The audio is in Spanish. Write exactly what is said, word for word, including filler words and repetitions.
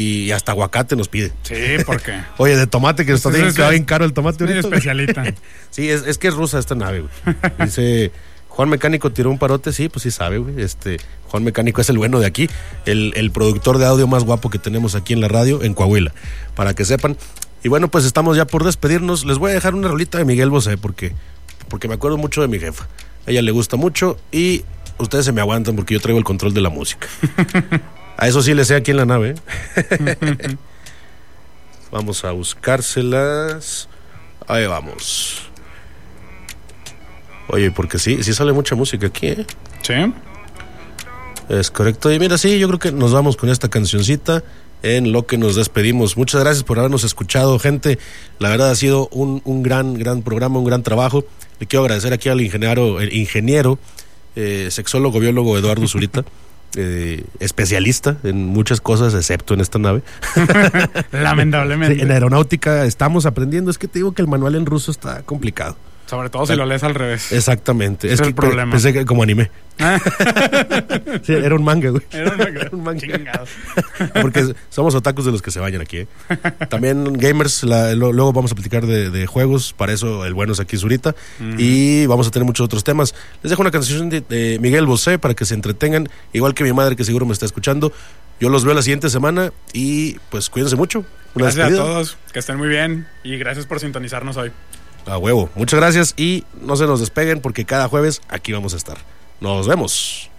y hasta aguacate nos pide. Sí, ¿por qué? Oye, de tomate, que está bien, es, bien caro el tomate. Es especialita. Sí, es, es que es rusa esta nave, güey. Dice, Juan Mecánico tiró un parote. Sí, pues sí sabe, güey. Este, Juan Mecánico es el bueno de aquí, el, el productor de audio más guapo que tenemos aquí en la radio, en Coahuila, para que sepan. Y bueno, pues estamos ya por despedirnos. Les voy a dejar una rolita de Miguel Bosé, porque, porque me acuerdo mucho de mi jefa. A ella le gusta mucho y ustedes se me aguantan porque yo traigo el control de la música. A eso sí le sé aquí en la nave. Vamos a buscárselas. Ahí vamos. Oye, porque sí, sí sale mucha música aquí, ¿eh? Sí. Es correcto. Y mira, sí, yo creo que nos vamos con esta cancioncita en lo que nos despedimos. Muchas gracias por habernos escuchado, gente. La verdad ha sido un, un gran, gran programa, un gran trabajo. Le quiero agradecer aquí al ingeniero, el ingeniero, eh, sexólogo, biólogo Eduardo Zurita. Eh, especialista en muchas cosas excepto en esta nave. Lamentablemente. Sí, en aeronáutica estamos aprendiendo. Es que te digo que el manual en ruso está complicado, sobre todo si lo lees al revés. Exactamente. Ese es, es que el problema. Pensé que como anime. Sí, era un manga, güey. Era un manga. Era un manga. Chingado. Porque somos otakus de los que se bañan aquí, ¿eh? También gamers, la, lo, luego vamos a platicar de, de juegos. Para eso el bueno es aquí Zurita. Uh-huh. Y vamos a tener muchos otros temas. Les dejo una canción de, de Miguel Bosé para que se entretengan, igual que mi madre, que seguro me está escuchando. Yo los veo la siguiente semana y pues cuídense mucho. Una gracias despedida. A todos, que estén muy bien y gracias por sintonizarnos hoy. A huevo, muchas gracias y no se nos despeguen porque cada jueves aquí vamos a estar. Nos vemos.